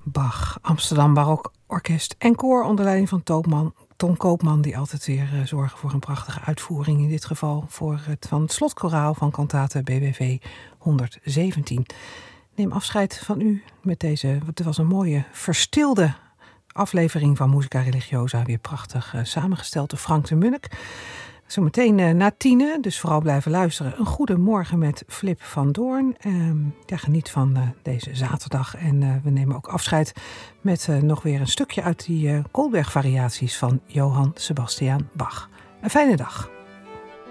Bach, Amsterdam Barok Orkest en koor onder leiding van Ton Koopman, die altijd weer zorgen voor een prachtige uitvoering. In dit geval van het slotkoraal van kantate BWV 117. Neem afscheid van u met deze, het was een mooie verstilde aflevering van Musica Religiosa. Weer prachtig samengesteld door Frank de Munnik. Zometeen na 10, dus vooral blijven luisteren. Een goede morgen met Flip van Doorn. Geniet van deze zaterdag. En we nemen ook afscheid met nog weer een stukje uit die Goldberg-variaties van Johann Sebastian Bach. Een fijne dag.